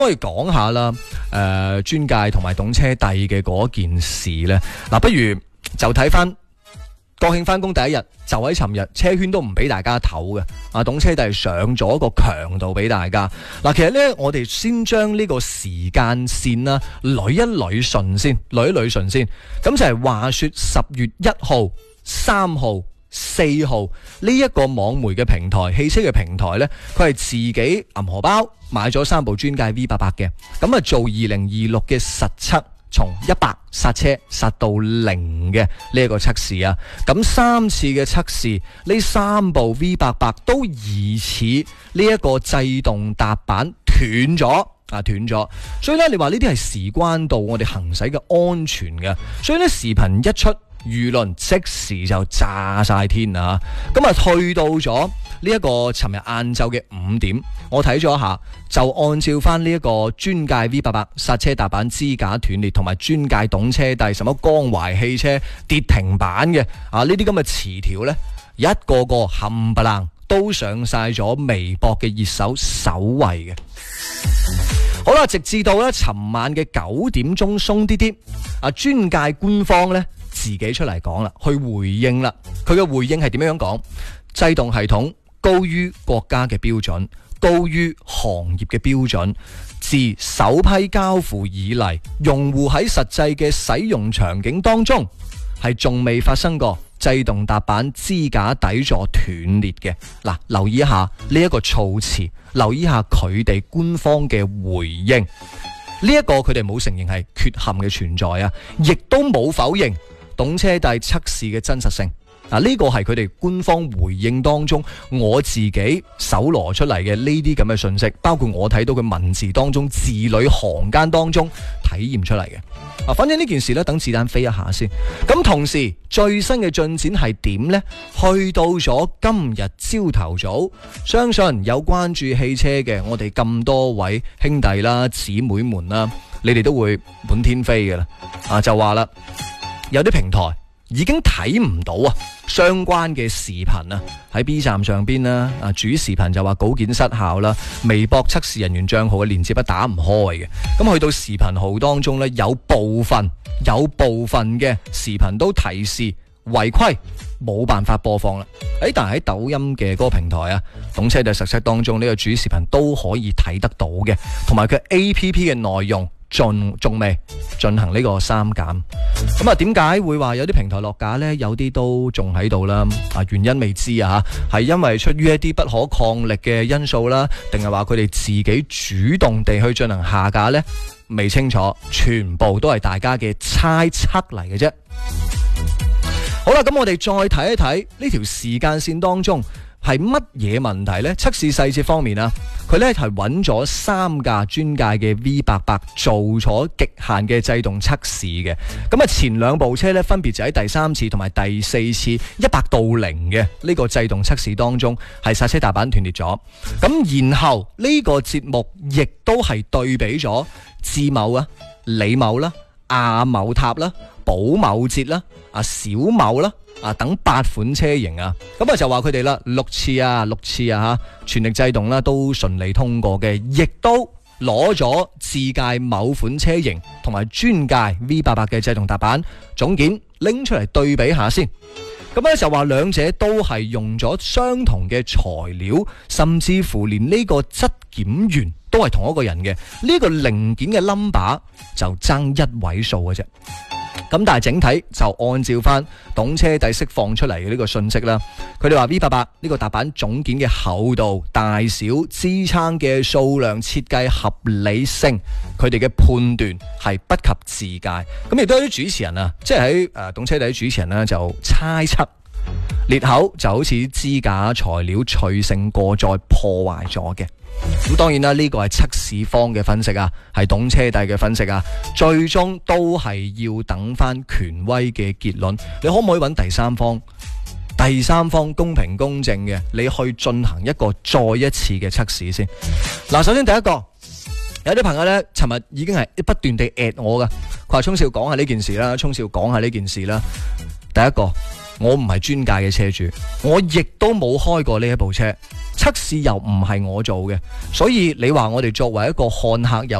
可以講下啦，專介同埋懂車帝嘅嗰件事呢。嗱，不如就睇翻國慶翻工第一日，就喺尋日，車圈都唔俾大家唞嘅。懂車帝上咗一個強度俾大家。嗱，其實呢，我哋先將呢個時間線啦，捋一捋順先。咁就係話說10月1號、3號、4號呢一個網媒嘅平台，汽車嘅平台呢，佢係自己揞荷包買咗3部專介 V800嘅，咁做2026嘅實測，從100剎車剎到0嘅呢一個測試啊。咁3次嘅測試，呢3部 V800都疑似呢一個制動踏板斷咗。所以咧，你話呢啲係事關到我哋行駛嘅安全嘅，所以咧，視頻一出，輿論即時就炸晒天啊！咁去到咗呢一個尋日晏晝嘅5點，我睇咗一下，就按照翻呢一個專介 V800 剎車踏板支架斷裂，同埋專介懂車帝什麼江淮汽車跌停板嘅呢啲咁嘅詞條呢，一個個冚唪唥都上晒咗微博嘅熱搜首位嘅。好啦，直至到咧尋晚嘅9點鐘鬆啲啲，專介官方咧自己出嚟講啦，去回應啦。佢嘅回應係點樣講？制動系統高於國家嘅標準，高於行業嘅標準。自首批交付以嚟，用戶喺實際嘅使用場景當中，係仲未發生過制動踏板支架底座斷裂嘅。嗱，留意一下呢一個措辭，留意一下佢哋官方嘅回應。呢一個佢哋冇承認係缺陷嘅存在啊，亦都冇否認懂車帝測試嘅真實性。呢個係佢哋官方回應當中，我自己搜羅出嚟嘅呢啲咁嘅信息，包括我睇到嘅文字當中，字裏行間當中體驗出嚟嘅。反正呢件事呢，等子彈飛一下先。咁同時最新嘅進展係點呢？去到咗今日朝頭早，相信有關注汽車嘅我哋咁多位兄弟啦、姊妹們啦，你哋都會滿天飛嘅啦。就話啦，有啲平台已經睇唔到相關嘅視頻喺 B 站上邊啦，主視頻就話稿件失效啦，微博測試人員賬號嘅連接打唔開嘅。咁去到視頻號當中呢，有部分嘅視頻都提示違規，冇辦法播放啦。但係喺抖音嘅嗰個平台懂車帝實測當中，呢個主視頻都可以睇得到嘅，同埋佢 APP 嘅內容仲未進行呢個刪減。咁點解會話有啲平台落架呢？有啲都仲喺度啦。原因未知係因為出於一啲不可抗力嘅因素啦，定係話佢哋自己主動地去進行下架呢？未清楚，全部都係大家嘅猜測嚟嘅啫。好啦，咁我哋再睇一睇呢條時間線當中係乜嘢問題呢？測試細節方面佢呢係揾咗3架專介嘅 V800 做咗極限嘅制動測試嘅。咁前2部車呢，分別就喺第3次同埋第4次100到0嘅呢個制動測試當中係剎車踏板斷裂咗。咁然後呢個節目亦都係對比咗智某李某啦、亞某塔啦、寶某捷啦、小某啦等8款車型咁就話佢哋啦6次全力制動啦都順利通過嘅，亦都攞咗自介某款車型同埋專介 V800 嘅制動踏板總件拎出嚟對比下先。咁就話兩者都係用咗相同嘅材料，甚至乎連呢個質檢員都係同一個人嘅，呢個零件嘅 number 就爭1位數嘅啫。咁但係整體就按照翻懂車帝釋放出嚟嘅呢個信息啦，佢哋話 V800 呢個踏板總件嘅厚度、大小、支撐嘅數量、設計合理性，佢哋嘅判斷係不及自介。咁亦都有啲主持人即係喺懂車帝主持人就猜測裂口就好似支架材料脆性過載破壞咗嘅。咁當然啦，呢個係測試方嘅分析係懂車帝嘅分析最終都係要等翻權威嘅結論。你可唔可以揾第三方公平公正嘅，你去進行一個再一次嘅測試先。首先第一個，有啲朋友呢，尋日已經係不斷地 at 我噶，佢話聰少講下呢件事啦，聰少講下呢件事啦。第一個我唔係專界嘅車主，我亦都冇開過呢一部車，測試又唔係我做嘅，所以你話我哋作為一個看客又